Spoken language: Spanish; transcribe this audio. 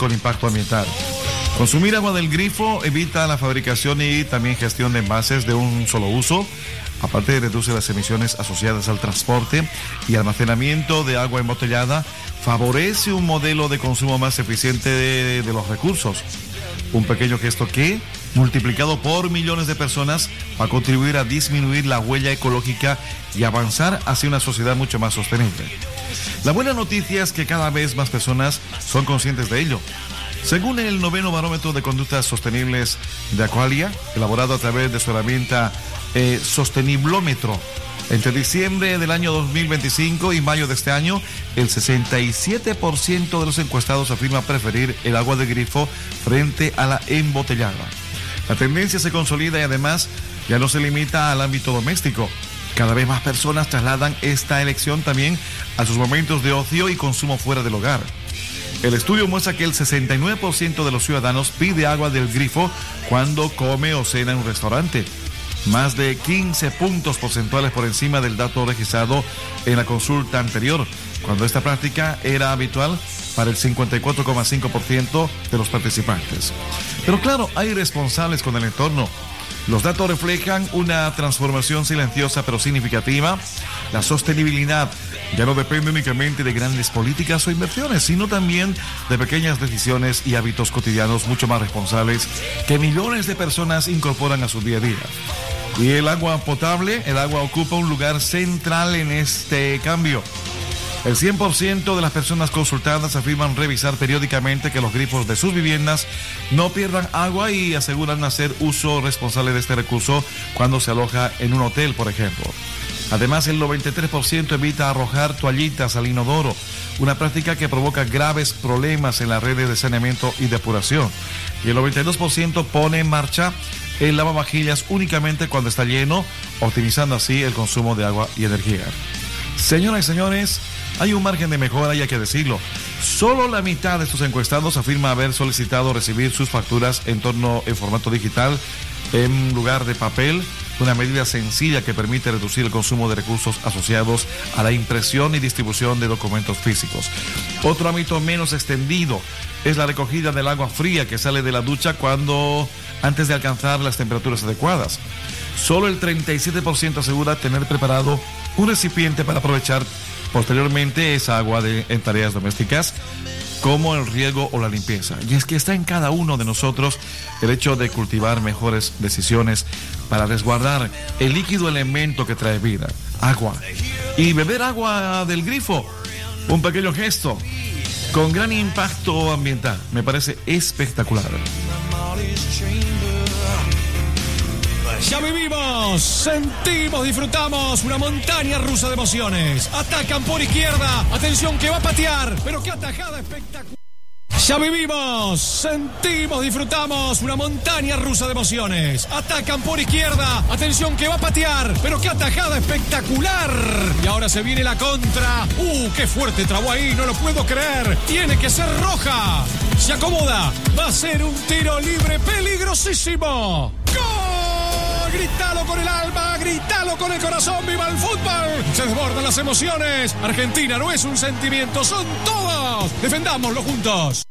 con impacto ambiental. Consumir agua del grifo evita la fabricación y también gestión de envases de un solo uso. Aparte, reduce las emisiones asociadas al transporte y almacenamiento de agua embotellada. Favorece un modelo de consumo más eficiente de los recursos. Un pequeño gesto que, multiplicado por millones de personas, va a contribuir a disminuir la huella ecológica y avanzar hacia una sociedad mucho más sostenible. La buena noticia es que cada vez más personas son conscientes de ello. Según el 9º barómetro de conductas sostenibles de Aqualia, elaborado a través de su herramienta Sosteniblómetro, entre diciembre del año 2025 y mayo de este año, el 67% de los encuestados afirma preferir el agua de grifo frente a la embotellada. La tendencia se consolida y además ya no se limita al ámbito doméstico. Cada vez más personas trasladan esta elección también a sus momentos de ocio y consumo fuera del hogar. El estudio muestra que el 69% de los ciudadanos pide agua del grifo cuando come o cena en un restaurante. Más de 15 puntos porcentuales por encima del dato registrado en la consulta anterior, cuando esta práctica era habitual para el 54,5% de los participantes. Pero claro, hay responsables con el entorno. Los datos reflejan una transformación silenciosa pero significativa. La sostenibilidad ya no depende únicamente de grandes políticas o inversiones, sino también de pequeñas decisiones y hábitos cotidianos mucho más responsables que millones de personas incorporan a su día a día. Y el agua potable, el agua ocupa un lugar central en este cambio. El 100% de las personas consultadas afirman revisar periódicamente que los grifos de sus viviendas no pierdan agua y aseguran hacer uso responsable de este recurso cuando se aloja en un hotel, por ejemplo. Además, el 93% evita arrojar toallitas al inodoro, una práctica que provoca graves problemas en las redes de saneamiento y depuración. Y el 92% pone en marcha el lavavajillas únicamente cuando está lleno, optimizando así el consumo de agua y energía. Señoras y señores, hay un margen de mejora y hay que decirlo. Solo la mitad de estos encuestados afirma haber solicitado recibir sus facturas en formato digital en lugar de papel, una medida sencilla que permite reducir el consumo de recursos asociados a la impresión y distribución de documentos físicos. Otro ámbito menos extendido es la recogida del agua fría que sale de la ducha antes de alcanzar las temperaturas adecuadas. Solo el 37% asegura tener preparado un recipiente para aprovechar posteriormente esa agua en tareas domésticas como el riego o la limpieza. Y es que está en cada uno de nosotros el hecho de cultivar mejores decisiones para resguardar el líquido elemento que trae vida, agua. Y beber agua del grifo, un pequeño gesto con gran impacto ambiental. Me parece espectacular. Ya vivimos, sentimos, disfrutamos una montaña rusa de emociones. Atacan por izquierda, atención que va a patear, pero qué atajada espectacular. Ya vivimos, sentimos, disfrutamos una montaña rusa de emociones. Atacan por izquierda, atención que va a patear, pero qué atajada espectacular. Y ahora se viene la contra. Qué fuerte trabó ahí, no lo puedo creer. Tiene que ser roja. Se acomoda, va a ser un tiro libre peligrosísimo. ¡Gol! Grítalo con el alma, grítalo con el corazón, ¡viva el fútbol! Se desbordan las emociones. Argentina no es un sentimiento, son todos. Defendámoslo juntos.